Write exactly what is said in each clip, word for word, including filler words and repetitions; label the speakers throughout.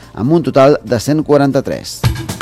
Speaker 1: amb un total de cent quaranta-tres.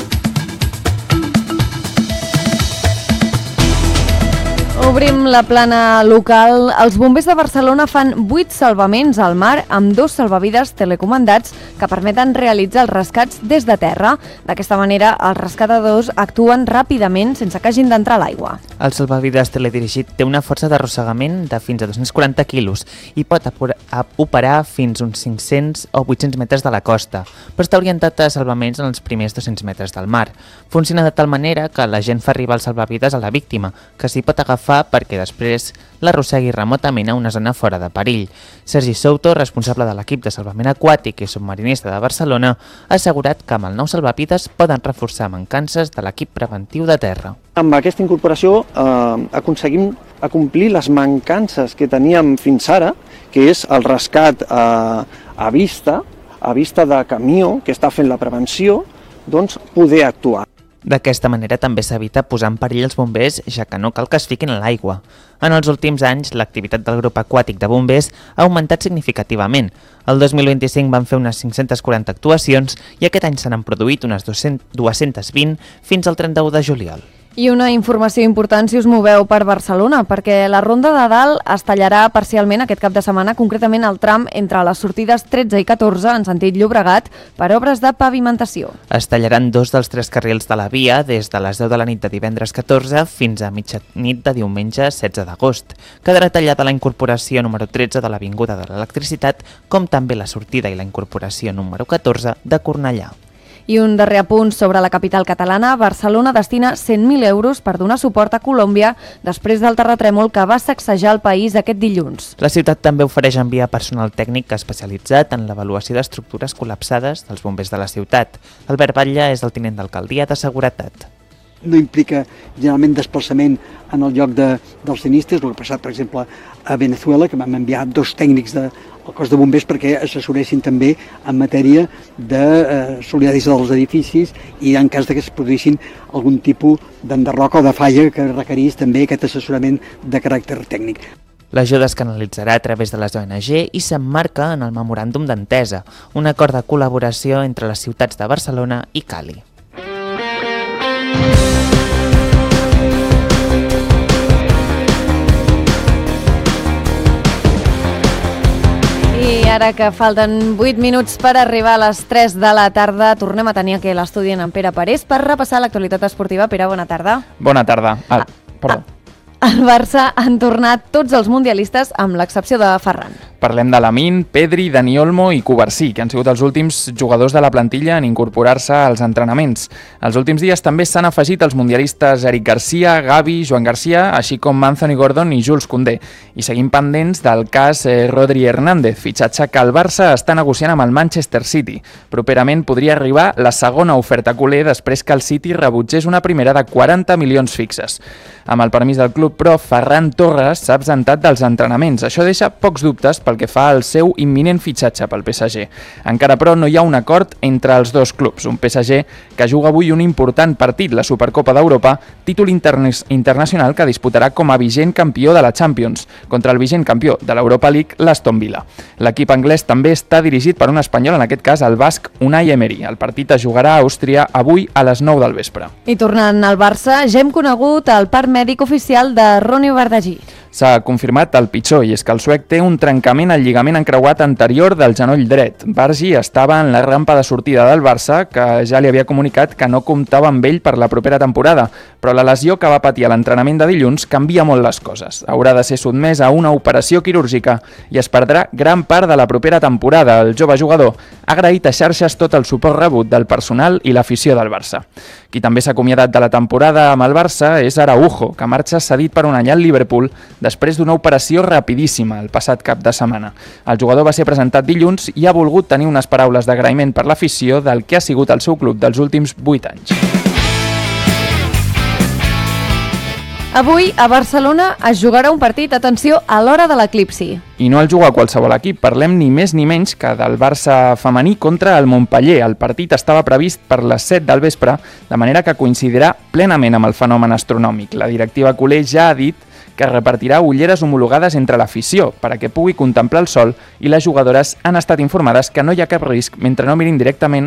Speaker 2: Obrim la plana local. Els bombers de Barcelona fan vuit salvaments al mar amb dos salvavides telecomandats que permeten realitzar els rescats des de terra. D'aquesta manera, els rescatadors actuen ràpidament sense que hagin d'entrar a l'aigua.
Speaker 3: El salvavides teledirigit té una força d'arrossegament de fins a dos-cents quaranta quilos i pot operar fins uns cinc-cents o vuit-cents metres de la costa, però està orientat a salvaments en els primers dos-cents metres del mar. Funciona de tal manera que la gent fa arribar el salvavides a la víctima, que s'hi pot agafar perquè després l'arrossegui remotament a una zona fora de perill. Sergi Souto, responsable de l'equip de salvament aquàtic i submarinista de Barcelona, ha assegurat que amb el nou salvavides poden reforçar mancances de l'equip preventiu de terra.
Speaker 4: Amb aquesta incorporació eh, aconseguim acomplir les mancances que teníem fins ara, que és el rescat eh, a vista, a vista de camió que està fent la prevenció, doncs poder actuar.
Speaker 3: D'aquesta manera també s'evita posar en perill els bombers, ja que no cal que es fiquin a l'aigua. En els últims anys, l'activitat del grup aquàtic de bombers ha augmentat significativament. El dos mil vint-i-cinc van fer unes cinc-centes quaranta actuacions i aquest any se n'han produït unes dues-centes vint fins al trenta-u de juliol.
Speaker 2: I una informació important si us moveu per Barcelona, perquè la Ronda de Dalt es tallarà parcialment aquest cap de setmana, concretament el tram entre les sortides tretze i catorze en sentit Llobregat per obres de pavimentació.
Speaker 3: Es tallaran dos dels tres carrils de la via des de les deu de la nit de divendres catorze fins a mitjanit de diumenge setze d'agost. Quedarà tallada la incorporació número tretze de l'Avinguda de l'Electricitat, com també la sortida i la incorporació número catorze de Cornellà.
Speaker 2: I un darrer apunt sobre la capital catalana. Barcelona destina cent mil euros per donar suport a Colòmbia després del terratrèmol que va sacsejar el país aquest dilluns.
Speaker 3: La ciutat també ofereix enviar personal tècnic especialitzat en l'avaluació d'estructures col·lapsades dels bombers de la ciutat. Albert Batlle és el tinent d'alcaldia de Seguretat.
Speaker 5: No implica generalment desplaçament en el lloc de, dels sinistres, el que ha passat, per exemple, a Venezuela, que vam enviar dos tècnics del cos de bombers perquè assessoressin també en matèria de eh, solidaritat dels edificis i en cas de que es produïssin algun tipus d'enderroc o de falla que requerís també aquest assessorament de caràcter tècnic.
Speaker 3: L'ajuda es canalitzarà a través de les O N G i s'emmarca en el memoràndum d'entesa, un acord de col·laboració entre les ciutats de Barcelona i Cali.
Speaker 2: I ara que falten vuit minuts per arribar a les tres de la tarda, tornem a tenir aquí l'estudi en Pere Parés per repassar l'actualitat esportiva. Pere, bona tarda.
Speaker 6: Bona tarda. Ah, perdó.
Speaker 2: Al Barça han tornat tots els mundialistes amb l'excepció de Ferran.
Speaker 6: Parlem de Lamine, Pedri, Dani Olmo i Cubarsí, que han sigut els últims jugadors de la plantilla en incorporar-se als entrenaments. Els últims dies també s'han afegit els mundialistes Eric Garcia, Gavi, Joan Garcia, així com Anthony Gordon i Jules Koundé. I seguim pendents del cas eh, Rodri Hernández, fitxatge que el Barça està negociant amb el Manchester City. Properament podria arribar la segona oferta culer després que el City rebutgés una primera de quaranta milions fixes. Amb el permís del club, però, Ferran Torres s'ha absentat dels entrenaments. Això deixa pocs dubtes pel que fa al seu imminent fitxatge pel P S G. Encara, però, no hi ha un acord entre els dos clubs. Un P S G que juga avui un important partit, la Supercopa d'Europa, títol interna- internacional que disputarà com a vigent campió de la Champions, contra el vigent campió de l'Europa League, l'Aston Villa. L'equip anglès també està dirigit per un espanyol, en aquest cas el basc Unai Emery. El partit es jugarà a Àustria avui a les nou del vespre.
Speaker 2: I tornant al Barça, ja hem conegut el part mèdic oficial de Ronnie Bardagí.
Speaker 6: S'ha confirmat el pitjor, i és que el suec té un trencament al lligament encreuat anterior del genoll dret. Bargi estava en la rampa de sortida del Barça, que ja li havia comunicat que no comptava amb ell per la propera temporada, però la lesió que va patir a l'entrenament de dilluns canvia molt les coses. Haurà de ser sotmès a una operació quirúrgica i es perdrà gran part de la propera temporada. El jove jugador ha agraït a xarxes tot el suport rebut del personal i l'afició del Barça. Qui també s'ha acomiadat de la temporada amb el Barça és Araujo, que marxa cedit per un any al Liverpool després d'una operació rapidíssima el passat cap de setmana. El jugador va ser presentat dilluns i ha volgut tenir unes paraules d'agraïment per l'afició del que ha sigut el seu club dels últims vuit anys.
Speaker 2: Avui, a Barcelona, es jugarà un partit, atenció, a l'hora de l'eclipsi.
Speaker 6: I no el juga qualsevol equip, parlem ni més ni menys que del Barça femení contra el Montpellier. El partit estava previst per les set del vespre, de manera que coincidirà plenament amb el fenomen astronòmic. La directiva culer ja ha dit que repartirà ulleres homologades entre l'afició per a que pugui contemplar el sol, i les jugadores han estat informades que no hi ha cap risc mentre no mirin directament